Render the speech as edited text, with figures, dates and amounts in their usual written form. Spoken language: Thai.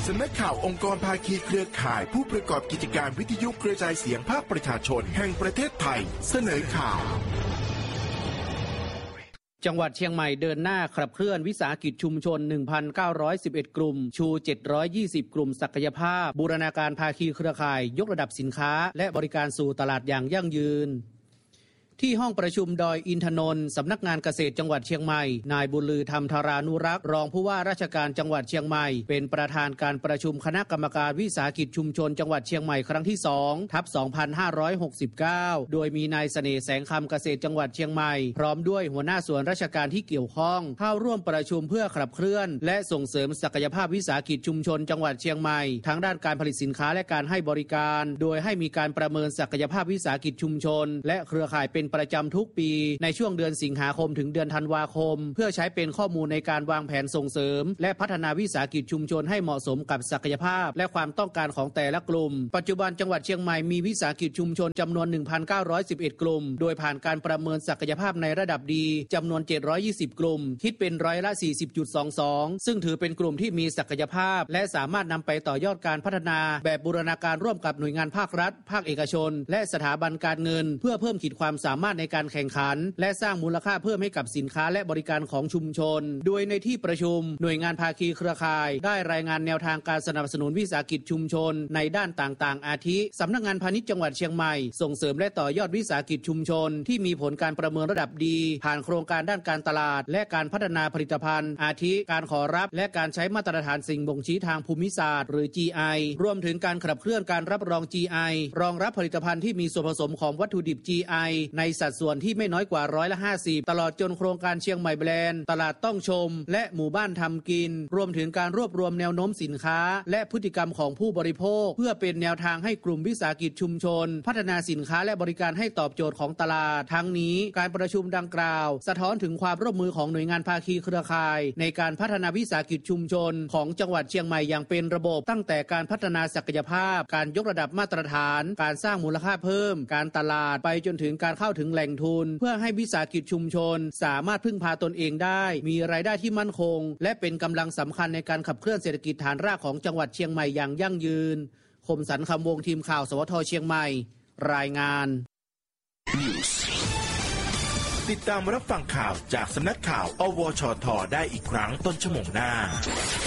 สำนักข่าวองค์กรภาคีเครือข่ายผู้ประกอบกิจการวิทยุกระจายเสียงภาคประชาชนแห่งประเทศไทยเสนอข่าวจังหวัดเชียงใหม่เดินหน้าขับเคลื่อนวิสาหกิจชุมชน 1,911 กลุ่มชู720 กลุ่มศักยภาพบูรณาการภาคีเครือข่ายยกระดับสินค้าและบริการสู่ตลาดอย่างยั่งยืนที่ห้องประชุมดอยอินทนนท์สำนักงานเกษตรจังหวัดเชียงใหม่นายบุญลือธรรมธารานุรักษ์รองผู้ว่าราชการจังหวัดเชียงใหม่เป็นประธานการประชุมคณะกรรมการวิสาหกิจชุมชนจังหวัดเชียงใหม่ครั้งที่ 2/2569 โดยมีนายเสน่ห์แสงคำเกษตรจังหวัดเชียงใหม่พร้อมด้วยหัวหน้าส่วนราชการที่เกี่ยวข้องเข้าร่วมประชุมเพื่อขับเคลื่อนและส่งเสริมศักยภาพวิสาหกิจชุมชนจังหวัดเชียงใหม่ทั้งด้านการผลิตสินค้าและการให้บริการโดยให้มีการประเมินศักยภาพวิสาหกิจชุมชนและเครือข่ายเป็นประจำทุกปีในช่วงเดือนสิงหาคมถึงเดือนธันวาคมเพื่อใช้เป็นข้อมูลในการวางแผนส่งเสริมและพัฒนาวิสาหกิจชุมชนให้เหมาะสมกับศักยภาพและความต้องการของแต่ละกลุ่มปัจจุบันจังหวัดเชียงใหม่มีวิสาหกิจชุมชนจำนวน 1,911 กลุ่มโดยผ่านการประเมินศักยภาพในระดับดีจำนวน720กลุ่มคิดเป็นร้อยละ 40.22 ซึ่งถือเป็นกลุ่มที่มีศักยภาพและสามารถนำไปต่อยอดการพัฒนาแบบบูรณาการร่วมกับหน่วยงานภาครัฐภาคเอกชนและสถาบันการเงินเพื่อเพิ่มขีดความสามารถในการแข่งขันและสร้างมูลค่าเพิ่มให้กับสินค้าและบริการของชุมชนโดยในที่ประชุมหน่วยงานภาคีเครือข่ายได้รายงานแนวทางการสนับสนุนวิสาหกิจชุมชนในด้านต่างๆอาทิสำนักงานพาณิชย์จังหวัดเชียงใหม่ส่งเสริมและต่อยอดวิสาหกิจชุมชนที่มีผลการประเมินระดับดีผ่านโครงการด้านการตลาดและการพัฒนาผลิตภัณฑ์อาทิการขอรับและการใช้มาตรฐานสิ่งบ่งชี้ทางภูมิศาสตร์หรือ GI รวมถึงการขับเคลื่อนการรับรอง GI รองรับผลิตภัณฑ์ที่มีส่วนผสมของวัตถุดิบ GI ในสัดส่วนที่ไม่น้อยกว่า50%ตลอดจนโครงการเชียงใหม่แบรนด์ตลาดต้องชมและหมู่บ้านทำกินรวมถึงการรวบรวมแนวโน้มสินค้าและพฤติกรรมของผู้บริโภคเพื่อเป็นแนวทางให้กลุ่มวิสาหกิจชุมชนพัฒนาสินค้าและบริการให้ตอบโจทย์ของตลาดทั้งนี้การประชุมดังกล่าวสะท้อนถึงความร่วมมือของหน่วยงานภาคีเครือข่ายในการพัฒนาวิสาหกิจชุมชนของจังหวัดเชียงใหม่อย่างเป็นระบบตั้งแต่การพัฒนาศักยภาพการยกระดับมาตรฐานการสร้างมูลค่าเพิ่มการตลาดไปจนถึงการเข้าถึงแหล่งทุนเพื่อให้วิสาหกิจชุมชนสามารถพึ่งพาตนเองได้มีรายได้ที่มั่นคงและเป็นกำลังสำคัญในการขับเคลื่อนเศรษฐกิจฐานรากของจังหวัดเชียงใหม่อย่างยั่งยืนคมสันต์คำวงทีมข่าวสวทเชียงใหม่รายงานติดตามรับฟังข่าวจากสำนักข่าวอวชท.ได้อีกครั้งต้นชั่วโมงหน้า